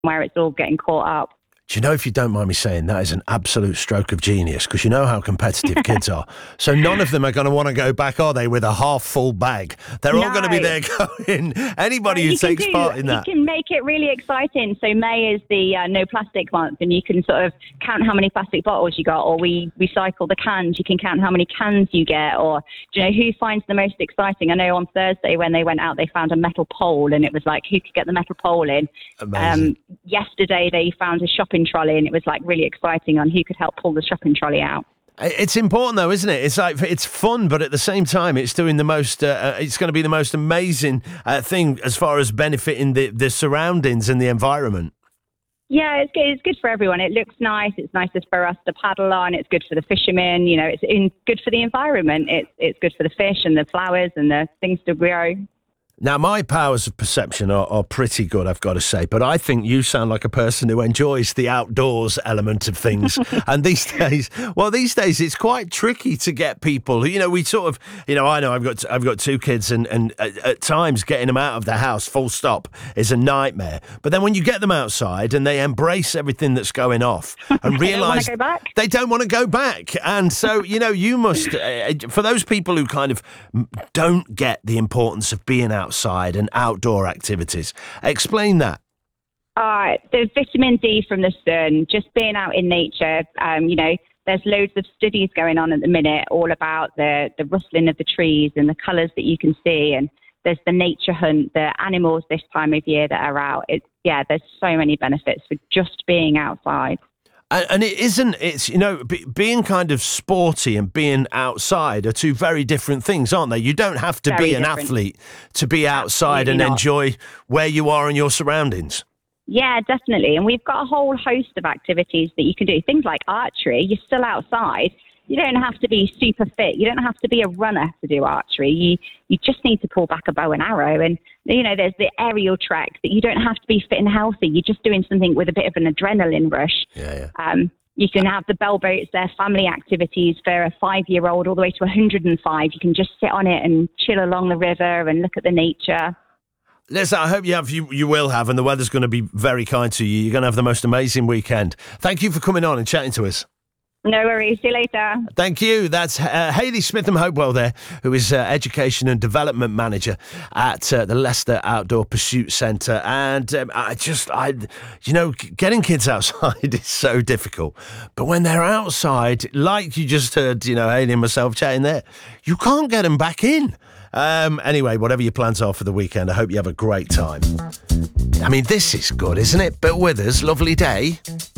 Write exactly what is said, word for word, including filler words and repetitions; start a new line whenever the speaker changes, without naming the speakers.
where it's all getting caught up.
Do you know, if you don't mind me saying, that is an absolute stroke of genius, because you know how competitive kids are. So none of them are going to want to go back, are they, with a half-full bag? They're
No.
all going to be there going, anybody who
You can
takes
do-
part in that.
You can make it really exciting. So May is the uh, no plastic month, and you can sort of count how many plastic bottles you got, or we recycle the cans. You can count how many cans you get, or do you know who finds the most exciting? I know on Thursday when they went out, they found a metal pole, and it was like, who could get the metal pole in?
Amazing.
Um, yesterday they found a shopping trolley, and it was like really exciting on who could help pull the shopping trolley out.
It's important though, isn't it? It's like, it's fun, but at the same time, it's doing the most, uh, it's going to be the most amazing uh, thing as far as benefiting the, the surroundings and the environment.
Yeah, it's good. It's good for everyone. It looks nice. It's nice for us to paddle on. It's good for the fishermen. You know, it's in, good for the environment. It's it's good for the fish and the flowers and the things to grow.
Now, my powers of perception are, are pretty good, I've got to say, but I think you sound like a person who enjoys the outdoors element of things. And these days, well, these days it's quite tricky to get people. You know, we sort of, you know, I know I've got I've got two kids, and, and at, at times getting them out of the house, full stop, is a nightmare. But then when you get them outside and they embrace everything that's going off and realise
they don't want to go back.
They don't want to go back. And so, you know, you must, uh, for those people who kind of don't get the importance of being out outside and outdoor activities. Explain that.
All right. The vitamin D from the sun, just being out in nature, um, you know, there's loads of studies going on at the minute all about the, the rustling of the trees and the colours that you can see. And there's the nature hunt, the animals this time of year that are out. It's, yeah, there's so many benefits for just being outside.
And it isn't, it's, you know, be, being kind of sporty and being outside are two very different things, aren't they? You don't have to
Very
be an
different.
athlete to be outside
Absolutely
and
not.
enjoy where you are and your surroundings.
Yeah, definitely. And we've got a whole host of activities that you can do. Things like archery, you're still outside. You don't have to be super fit. You don't have to be a runner to do archery. You you just need to pull back a bow and arrow. And, you know, there's the aerial track that you don't have to be fit and healthy. You're just doing something with a bit of an adrenaline rush.
Yeah, yeah.
Um, you can have the bell boats, they're family activities for a five-year-old all the way to one hundred and five. You can just sit on it and chill along the river and look at the nature.
Listen, I hope you have, you, you will have, and the weather's going to be very kind to you. You're going to have the most amazing weekend. Thank you for coming on and chatting to us.
No worries. See you later.
Thank you. That's uh, Hayley Smitham-Hopewell there, who is uh, Education and Development Manager at uh, the Leicester Outdoor Pursuit Centre. And um, I just, I, you know, getting kids outside is so difficult. But when they're outside, like you just heard, you know, Hayley and myself chatting there, you can't get them back in. Um, anyway, whatever your plans are for the weekend, I hope you have a great time. I mean, this is good, isn't it? Bill Withers, lovely day.